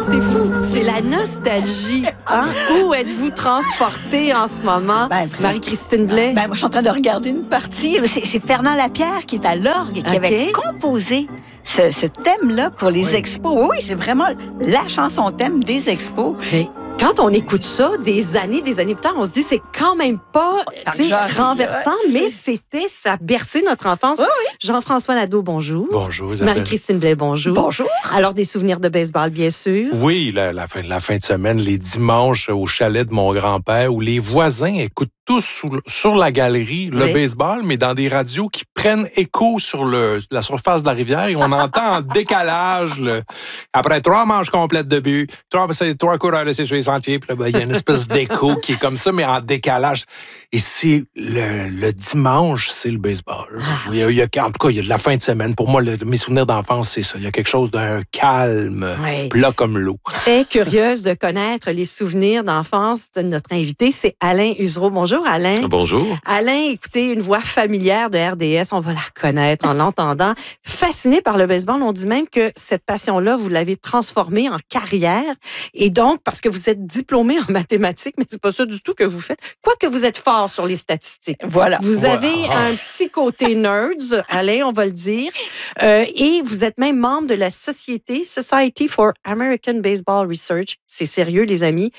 c'est fou, c'est la nostalgie. Hein? Où êtes-vous transportée en ce moment, Marie-Christine Blais? Moi, je suis en train de regarder une partie. C'est Fernand Lapierre qui est à l'orgue et qui avait composé ce thème-là pour les expos. Oui, c'est vraiment la chanson thème des expos. Mais quand on écoute ça des années plus tard, on se dit c'est quand même pas renversant, mais ça a bercé notre enfance. Oui. Jean-François Nadeau, bonjour. Bonjour, Isabelle. Marie-Christine Blais, bonjour. Bonjour. Alors, des souvenirs de baseball, bien sûr. Oui, la fin de semaine, les dimanches au chalet de mon grand-père, où les voisins écoutent tous sur la galerie le baseball, mais dans des radios qui prennent écho sur la surface de la rivière et on entend en décalage. Après 3 manches complètes de but, 3 coureurs laissés sur les sentiers, puis là, il y a une espèce d'écho qui est comme ça, mais en décalage. Et c'est le dimanche, c'est le baseball. En tout cas, il y a de la fin de semaine. Pour moi, mes souvenirs d'enfance, c'est ça. Il y a quelque chose d'un calme, plat comme l'eau. Très curieuse de connaître les souvenirs d'enfance de notre invité, c'est Alain Usereau. Bonjour, Alain. Bonjour. Alain, écoutez, une voix familière de RDS, on va la reconnaître en l'entendant. Fasciné par le baseball, on dit même que cette passion-là, vous l'avez transformée en carrière. Et donc, parce que vous êtes diplômé en mathématiques, mais c'est pas ça du tout que vous faites. Quoique vous êtes fort sur les statistiques. Voilà. Vous avez un petit côté nerds, Alain, on va le dire. Et vous êtes même membre de la Society for American Baseball Research. C'est sérieux, les amis.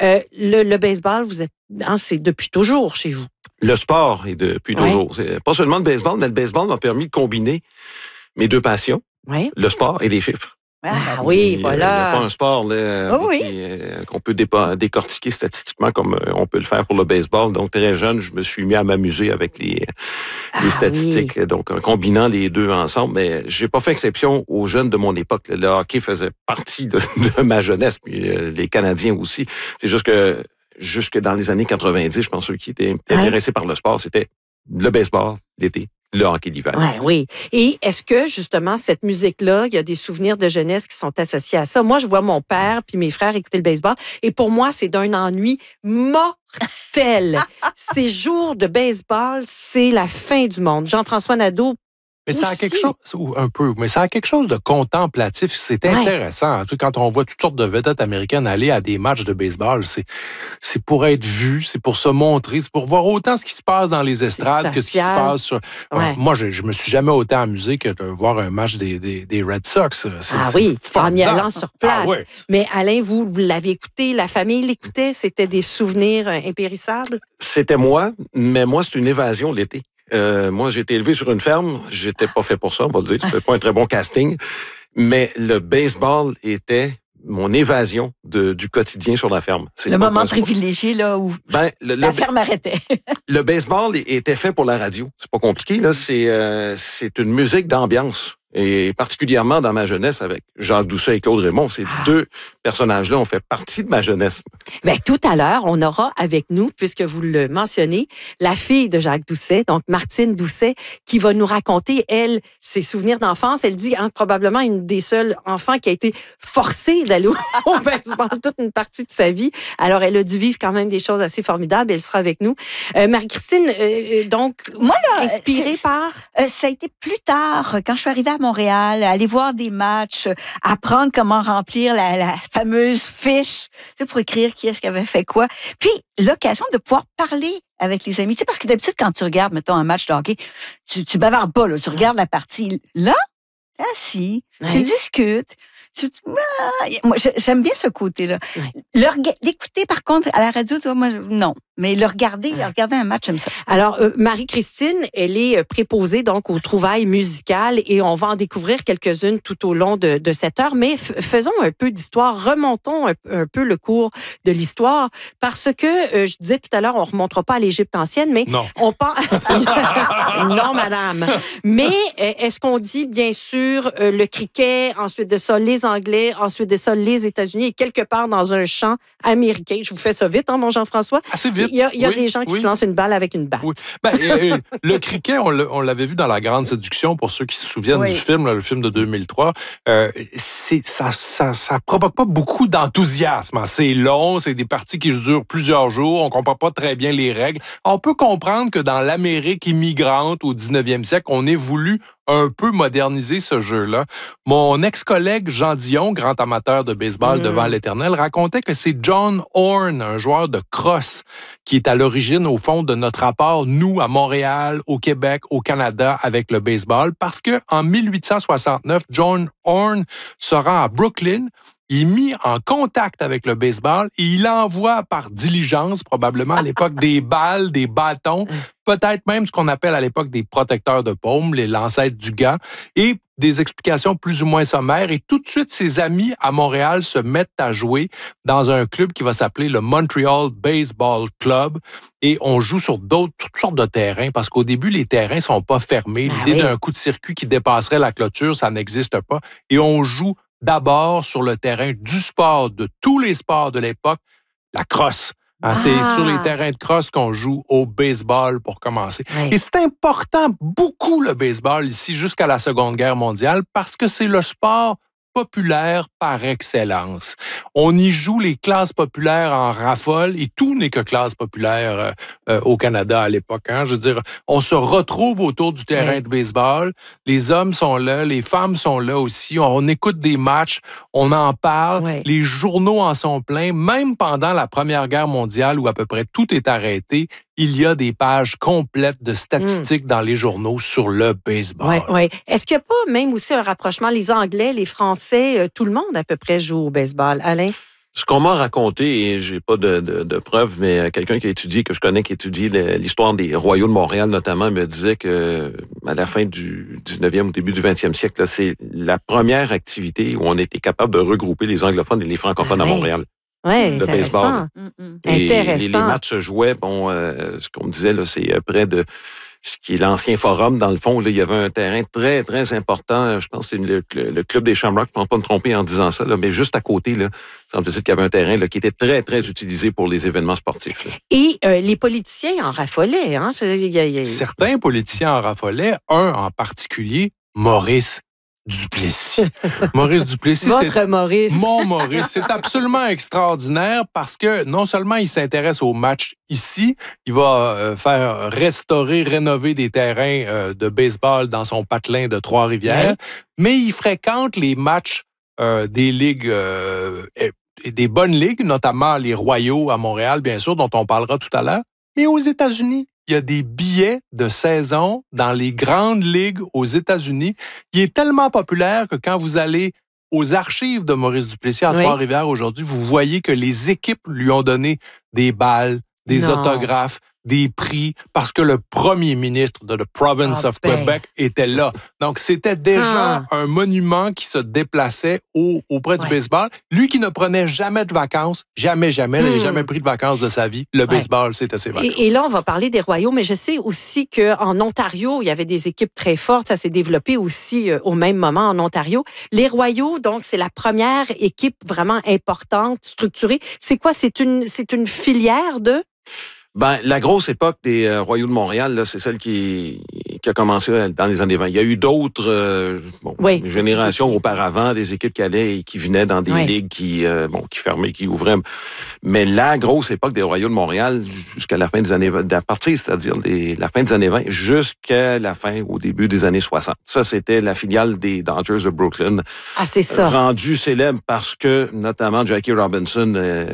Le baseball, c'est depuis toujours chez vous. Le sport est depuis toujours. C'est pas seulement le baseball, mais le baseball m'a permis de combiner mes 2 passions, le sport et les chiffres. Oui, Il voilà. n'y a pas un sport qu'on peut décortiquer statistiquement comme on peut le faire pour le baseball. Donc, très jeune, je me suis mis à m'amuser avec les statistiques. Oui. Donc, en combinant les deux ensemble. Mais j'ai pas fait exception aux jeunes de mon époque. Le hockey faisait partie de ma jeunesse, puis les Canadiens aussi. C'est juste que jusque dans les années 90, je pense que ceux qui étaient intéressés par le sport, c'était le baseball l'été, le hockey l'hiver. Oui. Et est-ce que, justement, cette musique-là, il y a des souvenirs de jeunesse qui sont associés à ça? Moi, je vois mon père puis mes frères écouter le baseball et pour moi, c'est d'un ennui mortel. Ces jours de baseball, c'est la fin du monde. Jean-François Nadeau, mais ça a quelque chose, mais ça a quelque chose de contemplatif. C'est intéressant. Quand on voit toutes sortes de vedettes américaines aller à des matchs de baseball, c'est pour être vu, c'est pour se montrer, c'est pour voir autant ce qui se passe dans les estrades que ce qui se passe sur... Moi, je me suis jamais autant amusé que de voir un match des Red Sox. En y allant sur place. Mais Alain, vous l'avez écouté, la famille l'écoutait, c'était des souvenirs impérissables? C'était moi, mais moi, c'est une évasion l'été. Moi, j'ai été élevé sur une ferme. J'étais pas fait pour ça, on va le dire. C'était pas un très bon casting. Mais le baseball était mon évasion du quotidien sur la ferme. C'est le moment privilégié là où la ferme arrêtait. Le baseball était fait pour la radio. C'est pas compliqué, là. C'est une musique d'ambiance. Et particulièrement dans ma jeunesse avec Jacques Doucet et Claude Raymond, ces 2 personnages-là ont fait partie de ma jeunesse. Bien, tout à l'heure, on aura avec nous, puisque vous le mentionnez, la fille de Jacques Doucet, donc Martine Doucet, qui va nous raconter, elle, ses souvenirs d'enfance. Elle dit probablement une des seules enfants qui a été forcée d'aller au baseball toute une partie de sa vie. Alors, elle a dû vivre quand même des choses assez formidables. Elle sera avec nous. Marie-Christine, donc, moi, là, inspirée par... ça a été plus tard, quand je suis arrivée à Montréal, aller voir des matchs, apprendre comment remplir la fameuse fiche pour écrire qui est-ce qui avait fait quoi. Puis, l'occasion de pouvoir parler avec les amis. Tu sais, parce que d'habitude, quand tu regardes, mettons, un match de hockey, tu bavardes pas, là, tu regardes la partie. Là, assis, tu discutes. Moi, j'aime bien ce côté-là. L'écouter, par contre, à la radio, moi, non. Mais le regarder un match, j'aime ça. Alors, Marie-Christine, elle est préposée donc aux trouvailles musicales et on va en découvrir quelques-unes tout au long de cette heure. Mais faisons un peu d'histoire, remontons un peu le cours de l'histoire parce que, je disais tout à l'heure, on ne remontera pas à l'Égypte ancienne, mais on parle... Non, madame. Mais est-ce qu'on dit, bien sûr, le cricket, ensuite de ça, les Anglais, ensuite de ça, les États-Unis et quelque part dans un champ américain. Je vous fais ça vite, mon Jean-François? Assez vite. Il y a des gens qui se lancent une balle avec une batte. Le cricket, on l'avait vu dans La Grande Séduction, pour ceux qui se souviennent du film, le film de 2003. Ça provoque pas beaucoup d'enthousiasme. C'est long, c'est des parties qui durent plusieurs jours, on comprend pas très bien les règles. On peut comprendre que dans l'Amérique immigrante au 19e siècle, on ait voulu un peu moderniser ce jeu-là. Mon ex-collègue Jean Dion, grand amateur de baseball devant l'éternel, racontait que c'est John Horn, un joueur de crosse, qui est à l'origine, au fond, de notre rapport, nous, à Montréal, au Québec, au Canada, avec le baseball, parce qu'en 1869, John Horn se rend à Brooklyn. Il est mis en contact avec le baseball et il envoie par diligence, probablement à l'époque, des balles, des bâtons, peut-être même ce qu'on appelle à l'époque des protecteurs de paume, les l'ancêtre du gant, et des explications plus ou moins sommaires. Et tout de suite, ses amis à Montréal se mettent à jouer dans un club qui va s'appeler le Montreal Baseball Club. Et on joue sur toutes sortes de terrains, parce qu'au début, les terrains ne sont pas fermés. L'idée d'un coup de circuit qui dépasserait la clôture, ça n'existe pas. Et on joue d'abord sur le terrain du sport, de tous les sports de l'époque, la crosse. C'est sur les terrains de crosse qu'on joue au baseball pour commencer. Oui. Et c'est important, beaucoup le baseball ici, jusqu'à la Seconde Guerre mondiale, parce que c'est le sport populaire par excellence. On y joue les classes populaires en rafole et tout n'est que classe populaire au Canada à l'époque. Je veux dire, on se retrouve autour du terrain de baseball. Les hommes sont là, les femmes sont là aussi. On écoute des matchs, on en parle. Oui. Les journaux en sont pleins. Même pendant la Première Guerre mondiale où à peu près tout est arrêté, il y a des pages complètes de statistiques dans les journaux sur le baseball. Oui. Est-ce qu'il n'y a pas même aussi un rapprochement? Les Anglais, les Français, tout le monde à peu près joue au baseball. Alain? Ce qu'on m'a raconté, et j'ai pas de preuves, mais quelqu'un qui je connais, qui étudie l'histoire des Royaux de Montréal notamment, me disait que à la fin du 19e, au début du 20e siècle, là, c'est la première activité où on était capable de regrouper les anglophones et les francophones à Montréal. Oui, intéressant. Les matchs se jouaient, ce qu'on me disait, là, c'est près de ce qui est l'ancien forum. Dans le fond, là, il y avait un terrain très, très important. Je pense que c'est le club des Shamrocks, je ne pense pas me tromper en disant ça, là, mais juste à côté, là, semble-t-il qu'il y avait un terrain là, qui était très, très utilisé pour les événements sportifs. Là. Et les politiciens en raffolaient. Hein? Certains politiciens en raffolaient, un en particulier, Maurice Duplessis. Maurice Duplessis, Votre Maurice. Mon Maurice. C'est absolument extraordinaire parce que non seulement il s'intéresse aux matchs ici, il va faire rénover des terrains de baseball dans son patelin de Trois-Rivières, mais il fréquente les matchs des ligues, des bonnes ligues, notamment les Royaux à Montréal, bien sûr, dont on parlera tout à l'heure, mais aux États-Unis. Il y a des billets de saison dans les grandes ligues aux États-Unis. Il est tellement populaire que quand vous allez aux archives de Maurice Duplessis à Trois-Rivières aujourd'hui, vous voyez que les équipes lui ont donné des balles, des autographes, des prix, parce que le premier ministre de la Province of Quebec était là. Donc, c'était déjà un monument qui se déplaçait auprès du baseball. Lui qui ne prenait jamais de vacances, jamais, il n'avait jamais pris de vacances de sa vie. Le baseball, c'était ses vacances. Et là, on va parler des Royaux, mais je sais aussi qu'en Ontario, il y avait des équipes très fortes. Ça s'est développé aussi au même moment en Ontario. Les Royaux, donc, c'est la première équipe vraiment importante, structurée. C'est quoi? C'est une filière de... La grosse époque des Royaux de Montréal, là, c'est celle qui a commencé dans les années 20. Il y a eu d'autres générations auparavant, des équipes qui allaient et qui venaient dans des ligues qui fermaient, qui ouvraient. Mais la grosse époque des Royaux de Montréal, jusqu'à la fin des années 20, à partir, c'est-à-dire la fin des années 20, jusqu'à la fin, au début des années 60. Ça, c'était la filiale des Dodgers de Brooklyn. Ah, c'est ça. Rendue célèbre parce que, notamment, Jackie Robinson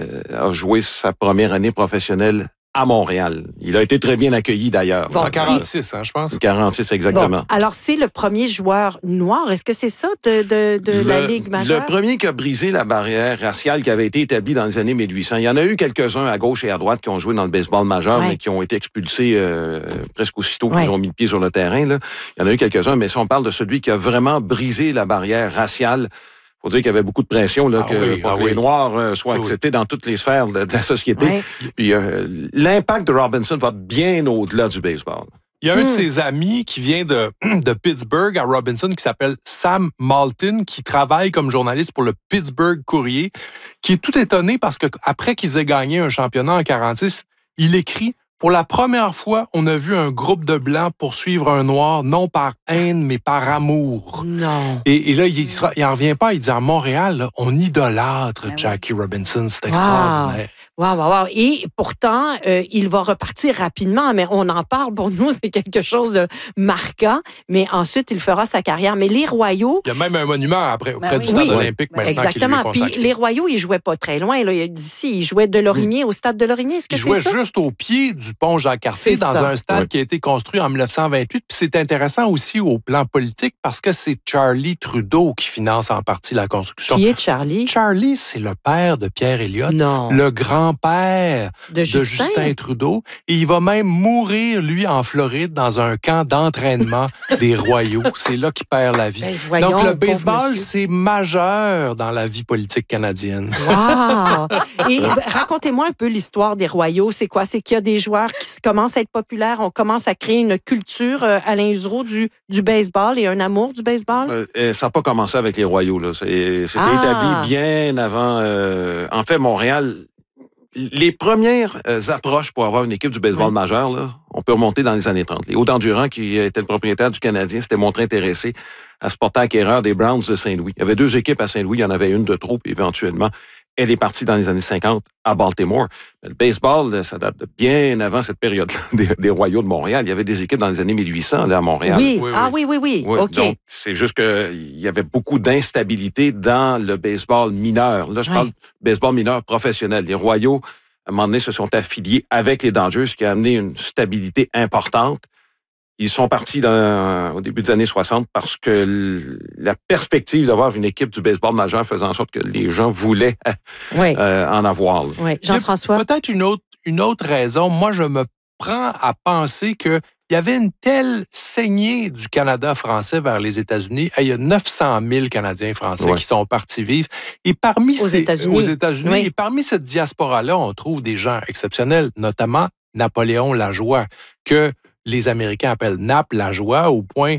a joué sa première année professionnelle à Montréal. Il a été très bien accueilli, d'ailleurs. En 46, je pense. 46, exactement. Alors, c'est le premier joueur noir. Est-ce que c'est ça de la Ligue majeure? Le premier qui a brisé la barrière raciale qui avait été établie dans les années 1800. Il y en a eu quelques-uns à gauche et à droite qui ont joué dans le baseball majeur, mais qui ont été expulsés presque aussitôt qu'ils ont mis le pied sur le terrain. Là. Il y en a eu quelques-uns, mais si on parle de celui qui a vraiment brisé la barrière raciale, il faut dire qu'il y avait beaucoup de pression pour que les Noirs soient acceptés dans toutes les sphères de la société. Puis l'impact de Robinson va bien au-delà du baseball. Il y a un de ses amis qui vient de Pittsburgh à Robinson qui s'appelle Sam Malton, qui travaille comme journaliste pour le Pittsburgh Courrier, qui est tout étonné parce qu'après qu'ils aient gagné un championnat en 46, il écrit Pour la première fois, on a vu un groupe de Blancs poursuivre un Noir, non par haine, mais par amour. Non. Et là, il en revient pas. Il dit, à Montréal, là, on idolâtre Jackie Robinson. C'est extraordinaire. Wow. Et pourtant, il va repartir rapidement, mais on en parle. Pour nous, c'est quelque chose de marquant. Mais ensuite, il fera sa carrière. Mais les Royaux... Il y a même un monument auprès du stade olympique maintenant. Exactement. Puis les Royaux, ils jouaient pas très loin. Là. D'ici, ils jouaient de Lorimier au stade de Lorimier. Est-ce que c'est ça? Ils jouaient juste au pied du pont Jacques-Cartier dans un stade qui a été construit en 1928. Puis c'est intéressant aussi au plan politique parce que c'est Charlie Trudeau qui finance en partie la construction. Qui est Charlie? Charlie, c'est le père de Pierre Elliott. Non. Le grand-père de Justin Trudeau. Et il va même mourir, lui, en Floride, dans un camp d'entraînement des Royaux. C'est là qu'il perd la vie. Voyons, donc, le baseball, c'est majeur dans la vie politique canadienne. Wow! Et racontez-moi un peu l'histoire des Royaux. C'est quoi? C'est qu'il y a des joueurs qui commencent à être populaires. On commence à créer une culture, Alain Usereau, du baseball et un amour du baseball? Ça n'a pas commencé avec les Royaux. Là. C'était établi bien avant. En fait, Montréal, les premières approches pour avoir une équipe du baseball majeur, là, on peut remonter dans les années 30. Les Hauts-Endurant, qui était le propriétaire du Canadien, s'était montré intéressé à se porter acquéreur des Browns de Saint-Louis. Il y avait 2 équipes à Saint-Louis. Il y en avait une de trop, éventuellement. Elle est partie dans les années 50 à Baltimore. Le baseball, ça date de bien avant cette période-là des Royaux de Montréal. Il y avait des équipes dans les années 1800 là, à Montréal. Oui. Oui. OK. Donc, c'est juste qu'il y avait beaucoup d'instabilité dans le baseball mineur. Là, je parle de baseball mineur professionnel. Les Royaux, à un moment donné, se sont affiliés avec les Dodgers, ce qui a amené une stabilité importante. Ils sont partis au début des années 60 parce que la perspective d'avoir une équipe du baseball majeur faisait en sorte que les gens voulaient en avoir. Oui, Jean-François. Peut-être une autre raison. Moi, je me prends à penser qu'il y avait une telle saignée du Canada français vers les États-Unis. Il y a 900 000 Canadiens français qui sont partis vivre. Et parmi aux États-Unis. Et parmi cette diaspora-là, on trouve des gens exceptionnels, notamment Napoléon Lajoie, que les Américains appellent Nap Lajoie, au point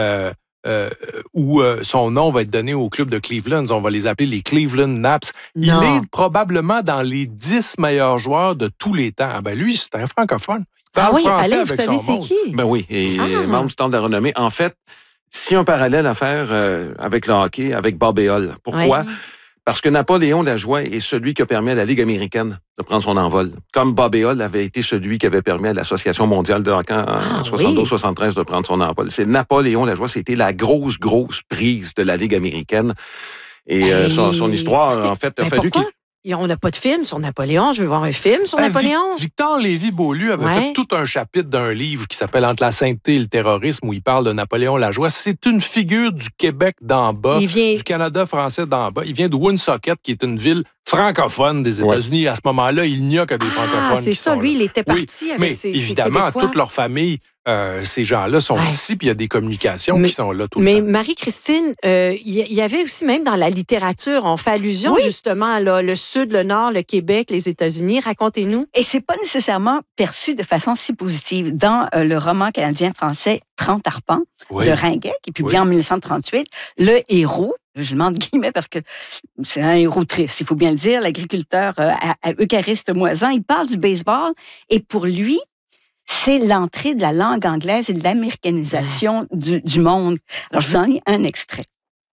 où son nom va être donné au club de Cleveland. On va les appeler les Cleveland Naps. Il est probablement dans les 10 meilleurs joueurs de tous les temps. Ben lui, c'est un francophone. Il parle français Alain, avec vous savez c'est qui? Ben oui, et membre du Temple de la Renommée. En fait, si un parallèle à faire avec le hockey, avec Bob Éole. Pourquoi? Parce que Napoléon Lajoie est celui qui a permis à la Ligue américaine de prendre son envol. Comme Bob Éole avait été celui qui avait permis à l'Association mondiale de hockey en 72-73 de prendre son envol. C'est Napoléon Lajoie, c'était la grosse prise de la Ligue américaine. Et son histoire, en fait, a fallu qu'il... On n'a pas de film sur Napoléon. Je veux voir un film sur Napoléon. Victor Lévy-Beaulieu avait fait tout un chapitre d'un livre qui s'appelle « Entre la sainteté et le terrorisme » où il parle de Napoléon Lajoie. C'est une figure du Québec d'en bas, du Canada français d'en bas. Il vient de Woonsocket, qui est une ville francophone des États-Unis. À ce moment-là, il n'y a que des francophones. C'est ça, lui, il était parti avec ses évidemment, Québécois. toute leur famille, ces gens-là sont ici, puis il y a des communications qui sont là tout le temps. Mais Marie-Christine, il y avait aussi, même dans la littérature, on fait allusion justement là, le Sud, le Nord, le Québec, les États-Unis. Racontez-nous. Et c'est pas nécessairement perçu de façon si positive. Dans le roman canadien-français 30 arpents de Ringuet, qui est publié en 1938, le héros, je demande guillemets parce que c'est un héros triste, il faut bien le dire, l'agriculteur Eucariste Moisan, il parle du baseball et pour lui, c'est l'entrée de la langue anglaise et de l'américanisation du monde. Alors, je vous en lis un extrait.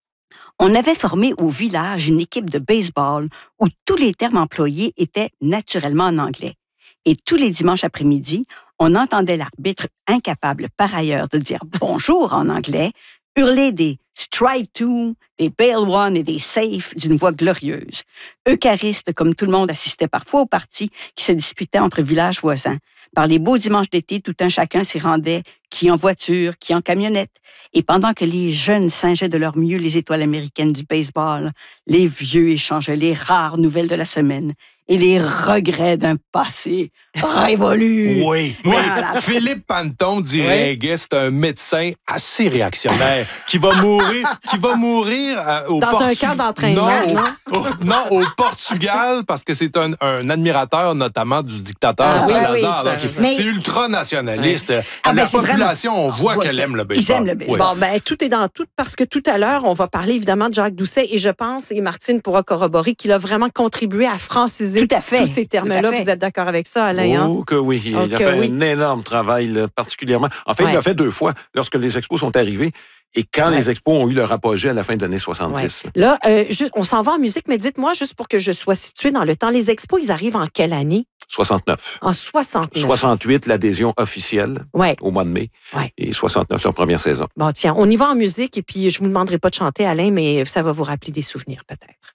On avait formé au village une équipe de baseball où tous les termes employés étaient naturellement en anglais. Et tous les dimanches après-midi, on entendait l'arbitre incapable par ailleurs de dire bonjour en anglais, hurler des strike two, des bail one et des safe d'une voix glorieuse. Euchariste, comme tout le monde, assistait parfois aux parties qui se disputaient entre villages voisins. Par les beaux dimanches d'été, tout un chacun s'y rendait, qui en voiture, qui en camionnette. Et pendant que les jeunes singeaient de leur mieux les étoiles américaines du baseball, les vieux échangeaient les rares nouvelles de la semaine et les regrets d'un passé révolu. Oui. Voilà. Philippe Panton dit Ringuet, c'est un médecin assez réactionnaire qui va mourir dans un camp d'entraînement. Non, au Portugal, parce que c'est un admirateur notamment du dictateur Salazar. C'est ultra-nationaliste. La population, on voit qu'elle aime le baseball. Ils aiment le baseball. Bon, tout est dans tout, parce que tout à l'heure, on va parler évidemment de Jacques Doucet, et je pense, et Martine pourra corroborer, qu'il a vraiment contribué à franciser utiliser tout à fait, tous ces termes-là. Vous êtes d'accord avec ça, Alain? Oh, que oui. Il a fait un énorme travail, là, particulièrement. En fait, il l'a fait 2 fois, lorsque les expos sont arrivés et quand les expos ont eu leur apogée à la fin des années 70. Ouais. Là, on s'en va en musique, mais dites-moi, juste pour que je sois située dans le temps, les expos, ils arrivent en quelle année? 69. En 69. 68, l'adhésion officielle au mois de mai. Ouais. Et 69, leur première saison. Bon, tiens, on y va en musique et puis je ne vous demanderai pas de chanter, Alain, mais ça va vous rappeler des souvenirs peut-être.